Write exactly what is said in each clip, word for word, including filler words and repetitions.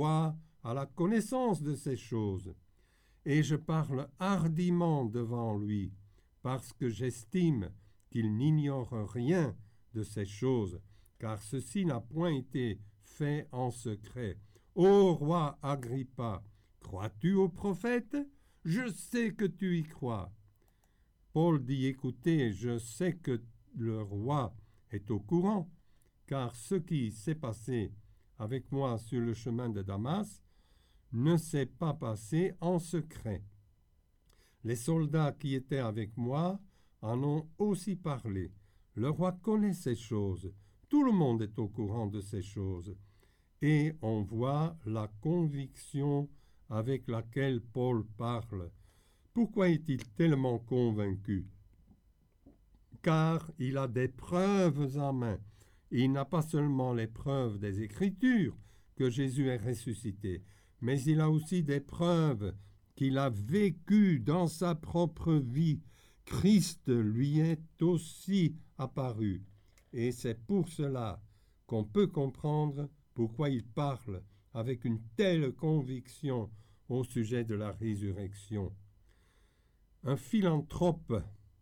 roi a la connaissance de ces choses. Et je parle hardiment devant lui, parce que j'estime qu'il n'ignore rien de ces choses, car ceci n'a point été fait en secret. Ô roi Agrippa, crois-tu aux prophètes? Je sais que tu y crois. Paul dit, écoutez, je sais que le roi est au courant, car ce qui s'est passé avec moi sur le chemin de Damas ne s'est pas passé en secret. Les soldats qui étaient avec moi en ont aussi parlé. Le roi connaît ces choses. Tout le monde est au courant de ces choses. Et on voit la conviction avec laquelle Paul parle. Pourquoi est-il tellement convaincu? Car il a des preuves en main. Il n'a pas seulement les preuves des Écritures que Jésus est ressuscité, mais il a aussi des preuves qu'il a vécues dans sa propre vie. Christ lui est aussi apparu. Et c'est pour cela qu'on peut comprendre pourquoi il parle avec une telle conviction au sujet de la résurrection. Un philanthrope,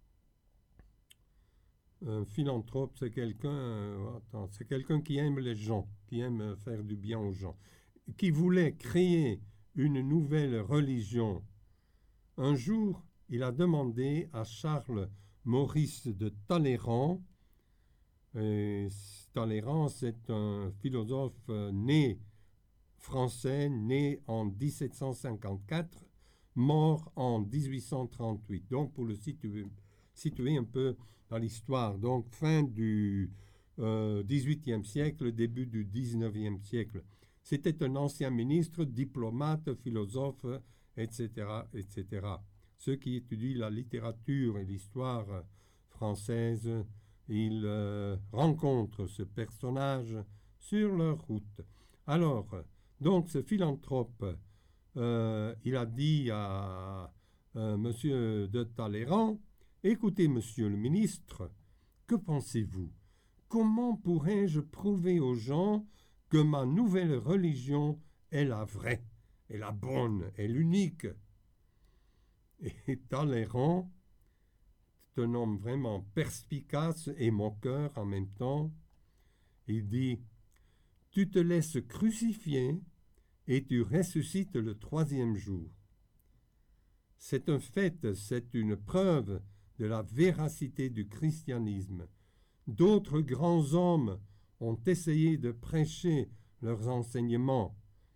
un philanthrope, c'est quelqu'un, euh, attends, c'est quelqu'un qui aime les gens, qui aime faire du bien aux gens, qui voulait créer une nouvelle religion. Un jour, il a demandé à Charles Maurice de Talleyrand, et Talleyrand, c'est un philosophe né français, né en dix-sept cent cinquante-quatre, mort en dix-huit cent trente-huit. Donc, pour le situer, situer un peu dans l'histoire, donc fin du euh, dix-huitième siècle, début du dix-neuvième siècle. C'était un ancien ministre, diplomate, philosophe, et cetera, et cetera. Ceux qui étudient la littérature et l'histoire française, ils euh, rencontrent ce personnage sur leur route. Alors, donc ce philanthrope, euh, il a dit à euh, monsieur de Talleyrand, « Écoutez, monsieur le ministre, que pensez-vous? Comment pourrais-je prouver aux gens que ma nouvelle religion est la vraie, est la bonne, est l'unique ?» Et Talleyrand, c'est un homme vraiment perspicace et moqueur en même temps, il dit « Tu te laisses crucifier et tu ressuscites le troisième jour. » C'est un fait, c'est une preuve de la véracité du christianisme. D'autres grands hommes ont essayé de prêcher leurs enseignements.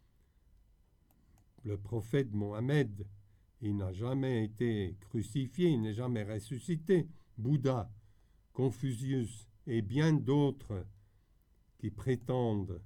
Le prophète Mohammed, il n'a jamais été crucifié, il n'est jamais ressuscité. Bouddha, Confucius et bien d'autres qui prétendent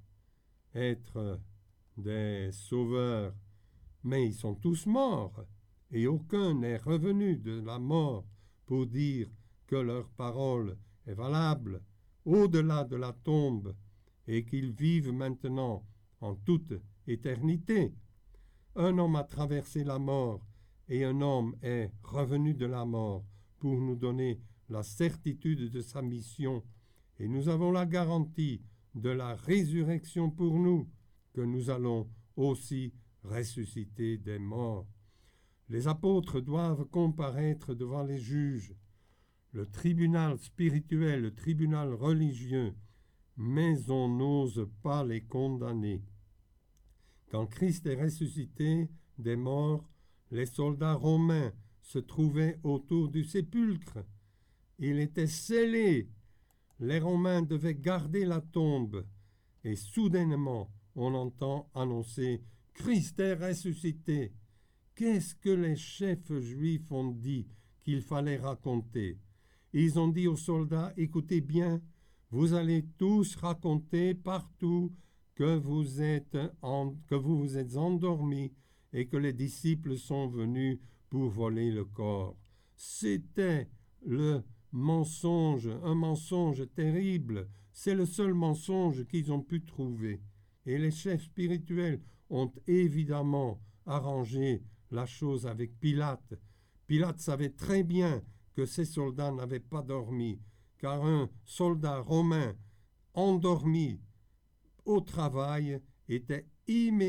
être des sauveurs, mais ils sont tous morts et aucun n'est revenu de la mort pour dire que leur parole est valable au-delà de la tombe et qu'ils vivent maintenant en toute éternité. Un homme a traversé la mort et un homme est revenu de la mort pour nous donner la certitude de sa mission. Et nous avons la garantie de la résurrection pour nous, que nous allons aussi ressusciter des morts. Les apôtres doivent comparaître devant les juges, le tribunal spirituel, le tribunal religieux, mais on n'ose pas les condamner. Quand Christ est ressuscité des morts, les soldats romains se trouvaient autour du sépulcre. Il était scellé. Les Romains devaient garder la tombe. Et soudainement, on entend annoncer « Christ est ressuscité ». Qu'est-ce que les chefs juifs ont dit qu'il fallait raconter? Ils ont dit aux soldats « Écoutez bien, vous allez tous raconter partout que vous êtes, en, que vous vous êtes endormis et que les disciples sont venus pour voler le corps. » C'était le mensonge, un mensonge terrible. C'est le seul mensonge qu'ils ont pu trouver. Et les chefs spirituels ont évidemment arrangé la chose avec Pilate. Pilate savait très bien que ces soldats n'avaient pas dormi, car un soldat romain endormi au travail était immédiatement